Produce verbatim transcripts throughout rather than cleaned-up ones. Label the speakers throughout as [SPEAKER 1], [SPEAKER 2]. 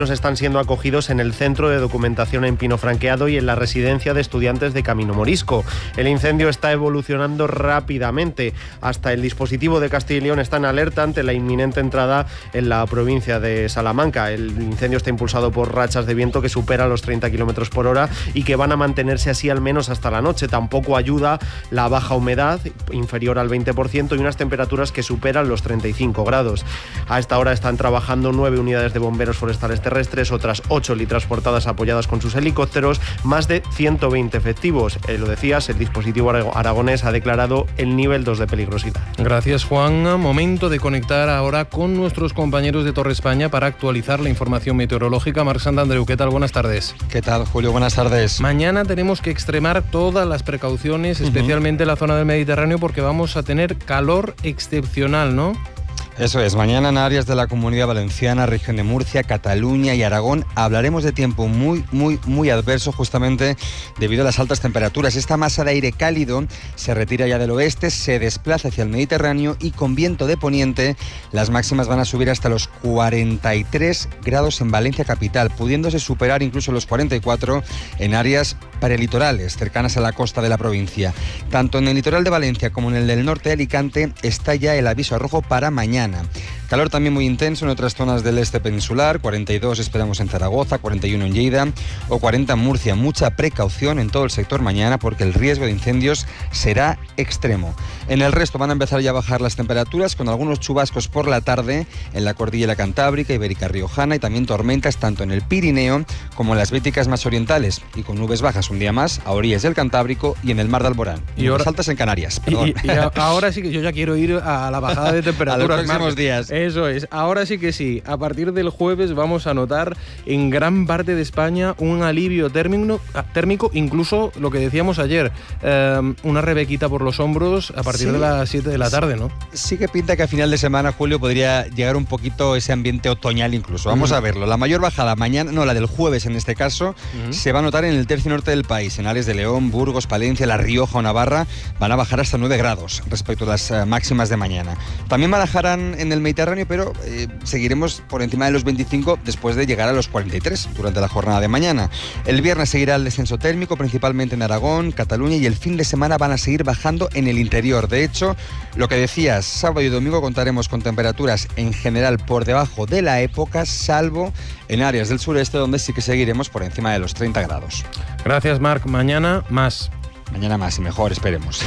[SPEAKER 1] están siendo acogidos en el Centro de Documentación en Pino Franqueado y en la residencia de estudiantes de Camino Morisco. El incendio está evolucionando rápidamente. Hasta el dispositivo de Castilla y León está en alerta ante la inminente entrada en la provincia de Salamanca. El incendio está impulsado por rachas de viento que superan los treinta kilómetros por hora y que van a mantenerse así al menos hasta la noche. Tampoco ayuda la baja humedad, inferior al veinte por ciento, y unas temperaturas que superan los treinta y cinco grados. A esta hora están trabajando nueve unidades de bomberos forestales terrestres, otras ocho transportadas apoyadas con sus helicópteros, más de ciento veinte efectivos. Eh, lo decías, el dispositivo aragonés ha declarado el nivel dos de peligrosidad.
[SPEAKER 2] Gracias, Juan. Momento de conectar ahora con nuestros compañeros de Torre España para actualizar la información meteorológica. Marc Santandreu, ¿qué tal? Buenas tardes.
[SPEAKER 3] ¿Qué tal, Julio? Buenas tardes.
[SPEAKER 2] Mañana tenemos que extremar todas las precauciones, especialmente uh-huh. en la zona del Mediterráneo, porque vamos a tener calor excepcional, ¿no?
[SPEAKER 3] Eso es, mañana en áreas de la Comunidad Valenciana, región de Murcia, Cataluña y Aragón hablaremos de tiempo muy, muy, muy adverso justamente debido a las altas temperaturas. Esta masa de aire cálido se retira ya del oeste, se desplaza hacia el Mediterráneo y con viento de poniente las máximas van a subir hasta los cuarenta y tres grados en Valencia capital, pudiéndose superar incluso los cuarenta y cuatro en áreas prelitorales cercanas a la costa de la provincia. Tanto en el litoral de Valencia como en el del norte de Alicante está ya el aviso rojo para mañana. Calor también muy intenso en otras zonas del este peninsular, cuarenta y dos esperamos en Zaragoza, cuarenta y uno en Lleida o cuarenta en Murcia. Mucha precaución en todo el sector mañana porque el riesgo de incendios será extremo. En el resto van a empezar ya a bajar las temperaturas con algunos chubascos por la tarde en la cordillera cantábrica, ibérica riojana y también tormentas tanto en el Pirineo como en las Béticas más orientales y con nubes bajas un día más a orillas del Cantábrico y en el mar de Alborán. Y nubes altas en Canarias.
[SPEAKER 2] Y, y, y ahora sí que yo ya quiero ir a la bajada de temperaturas.
[SPEAKER 3] A los próximos días.
[SPEAKER 2] Eso es, ahora sí que sí. A partir del jueves vamos a notar en gran parte de España un alivio térmico, térmico incluso lo que decíamos ayer, eh, una rebequita por los hombros a partir sí, de las siete de la tarde, ¿no?
[SPEAKER 3] Sí que pinta que a final de semana, Julio, podría llegar un poquito ese ambiente otoñal incluso. Vamos uh-huh. a verlo. La mayor bajada mañana, no, la del jueves en este caso, uh-huh. se va a notar en el tercio norte del país, en áreas de León, Burgos, Palencia, La Rioja o Navarra, van a bajar hasta nueve grados respecto a las uh, máximas de mañana. También bajarán en el Mediterráneo, pero eh, seguiremos por encima de los veinticinco después de llegar a los cuarenta y tres durante la jornada de mañana. El viernes seguirá el descenso térmico, principalmente en Aragón, Cataluña, y el fin de semana van a seguir bajando en el interior. De hecho, lo que decías, sábado y domingo contaremos con temperaturas en general por debajo de la época, salvo en áreas del sureste donde sí que seguiremos por encima de los treinta grados.
[SPEAKER 2] Gracias, Marc. Mañana más.
[SPEAKER 3] Mañana más y mejor, esperemos.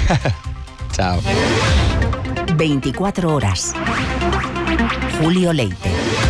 [SPEAKER 3] Chao.
[SPEAKER 4] veinticuatro horas. Julio Leite.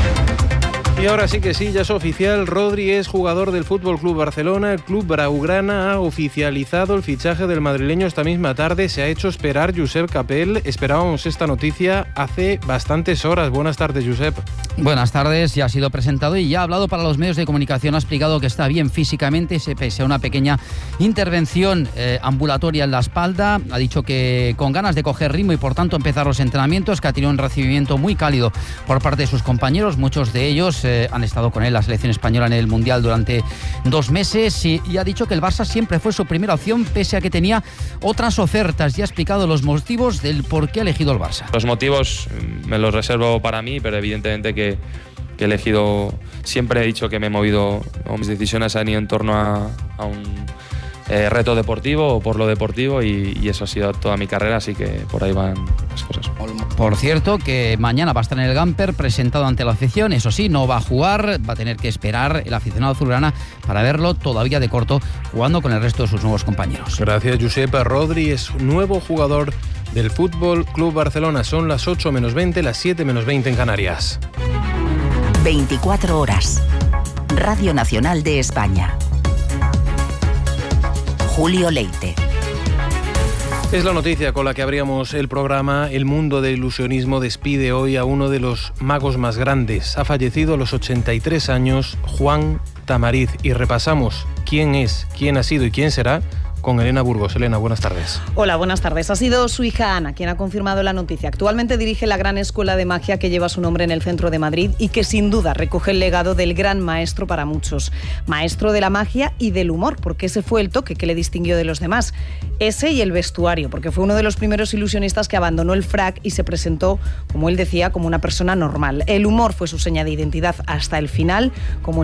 [SPEAKER 2] Y ahora sí que sí, ya es oficial, Rodri es jugador del F C Barcelona. El club blaugrana ha oficializado el fichaje del madrileño esta misma tarde. Se ha hecho esperar Josep Capell. Esperábamos esta noticia hace bastantes horas. Buenas tardes, Josep.
[SPEAKER 5] Buenas tardes, ya ha sido presentado y ya ha hablado para los medios de comunicación. Ha explicado que está bien físicamente, pese a una pequeña intervención eh, ambulatoria en la espalda. Ha dicho que con ganas de coger ritmo y por tanto empezar los entrenamientos, que ha tenido un recibimiento muy cálido por parte de sus compañeros. Muchos de ellos Eh, han estado con él, la selección española, en el Mundial durante dos meses y, y ha dicho que el Barça siempre fue su primera opción pese a que tenía otras ofertas y ha explicado los motivos del por qué ha elegido el Barça.
[SPEAKER 6] Los motivos me los reservo para mí, pero evidentemente que, que he elegido, siempre he dicho que me he movido, o mis decisiones han ido en torno a, a un eh, reto deportivo o por lo deportivo y, y eso ha sido toda mi carrera, así que por ahí van las cosas.
[SPEAKER 5] Por cierto, que mañana va a estar en el Gamper presentado ante la afición, eso sí, no va a jugar, va a tener que esperar el aficionado azulgrana para verlo todavía de corto jugando con el resto de sus nuevos compañeros.
[SPEAKER 2] Gracias, Josep. Rodri es nuevo jugador del F C Barcelona. Son las ocho menos veinte, las siete menos veinte en Canarias.
[SPEAKER 4] veinticuatro horas. Radio Nacional de España. Julio Leite.
[SPEAKER 2] Es la noticia con la que abríamos el programa. El mundo del ilusionismo despide hoy a uno de los magos más grandes. Ha fallecido a los ochenta y tres años Juan Tamariz y repasamos quién es, quién ha sido y quién será con Elena Burgos. Elena, buenas tardes.
[SPEAKER 7] Hola, buenas tardes. Ha sido su hija Ana quien ha confirmado la noticia. Actualmente dirige la gran escuela de magia que lleva su nombre en el centro de Madrid y que sin duda recoge el legado del gran maestro para muchos. Maestro de la magia y del humor, porque ese fue el toque que le distinguió de los demás. Ese y el vestuario, porque fue uno de los primeros ilusionistas que abandonó el frac y se presentó, como él decía, como una persona normal. El humor fue su seña de identidad hasta el final, como